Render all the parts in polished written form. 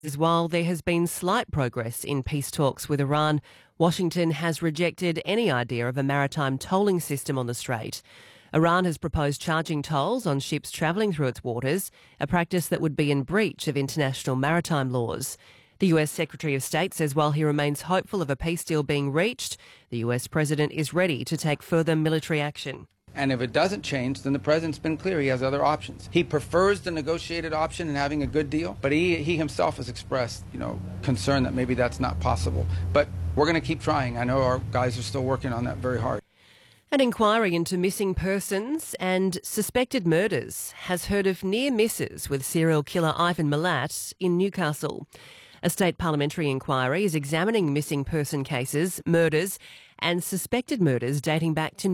While there has been slight progress in peace talks with Iran, Washington has rejected any idea of a maritime tolling system on the Strait. Iran has proposed charging tolls on ships travelling through its waters, a practice that would be in breach of international maritime laws. The US Secretary of State says while he remains hopeful of a peace deal being reached, the US President is ready to take further military action. And if it doesn't change, then the president's been clear he has other options. He prefers the negotiated option and having a good deal, but he himself has expressed, concern that maybe that's not possible. But we're going to keep trying. I know our guys are still working on that very hard. An inquiry into missing persons and suspected murders has heard of near misses with serial killer Ivan Milat in Newcastle. A state parliamentary inquiry is examining missing person cases, murders and suspected murders dating back to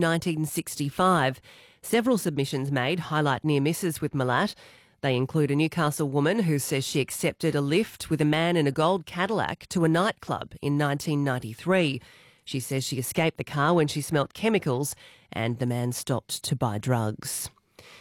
1965. Several submissions made highlight near misses with Milat. They include a Newcastle woman who says she accepted a lift with a man in a gold Cadillac to a nightclub in 1993. She says she escaped the car when she smelt chemicals and the man stopped to buy drugs.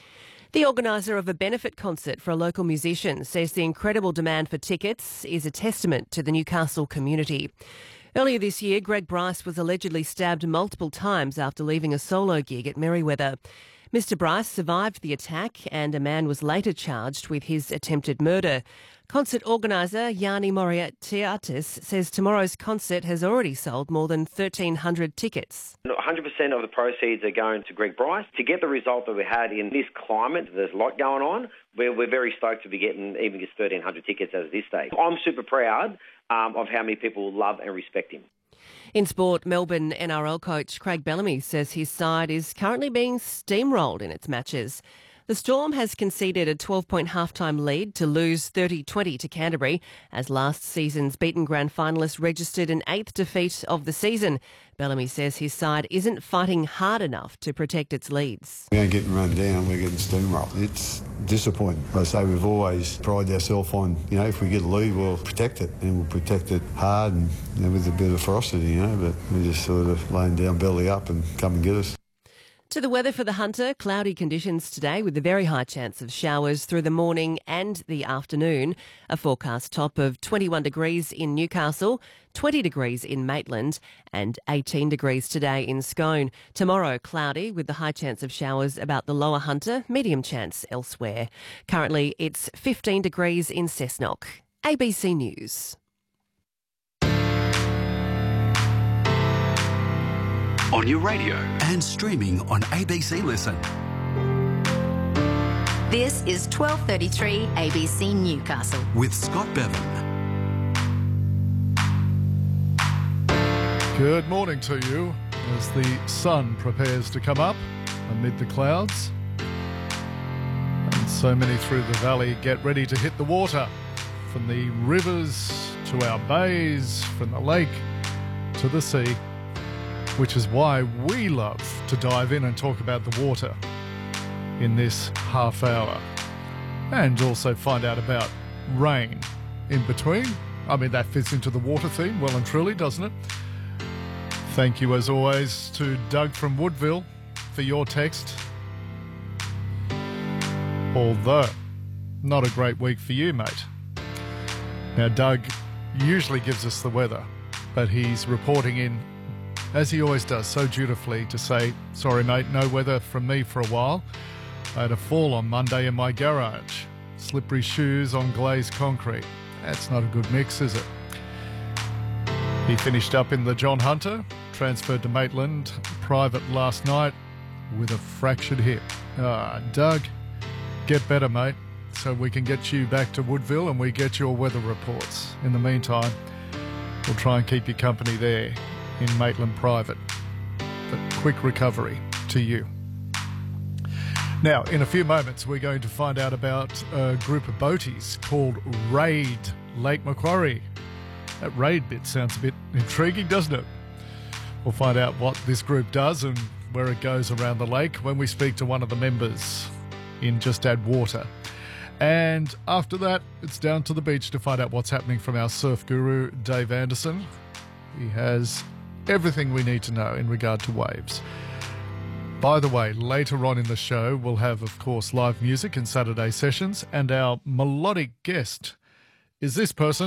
The organiser of a benefit concert for a local musician says the incredible demand for tickets is a testament to the Newcastle community. Earlier this year, Greg Bryce was allegedly stabbed multiple times after leaving a solo gig at Merriweather. Mr Bryce survived the attack and a man was later charged with his attempted murder. Concert organiser Yanni Moriatiatis says tomorrow's concert has already sold more than 1,300 tickets. 100% of the proceeds are going to Greg Bryce. To get the result that we had in this climate, there's a lot going on. We're very stoked to be getting even just 1,300 tickets as of this stage. I'm super proud of how many people love and respect him. In sport, Melbourne NRL coach Craig Bellamy says his side is currently being steamrolled in its matches. The Storm has conceded a 12-point halftime lead to lose 30-20 to Canterbury as last season's beaten grand finalists registered an 8th defeat of the season. Bellamy says his side isn't fighting hard enough to protect its leads. We ain't getting run down, we're getting steamrolled. It's disappointing. I say we've always prided ourselves on, if we get a lead, we'll protect it, and we'll protect it hard and with a bit of ferocity, but we're just sort of laying down belly up and come and get us. To the weather for the Hunter, cloudy conditions today with a very high chance of showers through the morning and the afternoon. A forecast top of 21 degrees in Newcastle, 20 degrees in Maitland and 18 degrees today in Scone. Tomorrow, cloudy with the high chance of showers about the lower Hunter, medium chance elsewhere. Currently, it's 15 degrees in Cessnock. ABC News. On your radio and streaming on ABC Listen. This is 12:33 ABC Newcastle. With Scott Bevan. Good morning to you as the sun prepares to come up amid the clouds. And so many through the valley get ready to hit the water. From the rivers to our bays, from the lake to the sea. Which is why we love to dive in and talk about the water in this half hour. And also find out about rain in between. I mean, that fits into the water theme well and truly, doesn't it? Thank you, as always, to Doug from Woodville for your text. Although, not a great week for you, mate. Now, Doug usually gives us the weather, but he's reporting in, as he always does, so dutifully, to say, sorry mate, no weather from me for a while. I had a fall on Monday in my garage. Slippery shoes on glazed concrete. That's not a good mix, is it? He finished up in the John Hunter, transferred to Maitland Private last night with a fractured hip. Doug, get better mate, so we can get you back to Woodville and we get your weather reports. In the meantime, we'll try and keep you company there in Maitland Private. But quick recovery to you. Now, in a few moments, we're going to find out about a group of boaties called Raid Lake Macquarie. That Raid bit sounds a bit intriguing, doesn't it? We'll find out what this group does and where it goes around the lake when we speak to one of the members in Just Add Water. And after that, it's down to the beach to find out what's happening from our surf guru, Dave Anderson. He has everything we need to know in regard to waves. By the way, later on in the show, we'll have, of course, live music and Saturday sessions, and our melodic guest is this person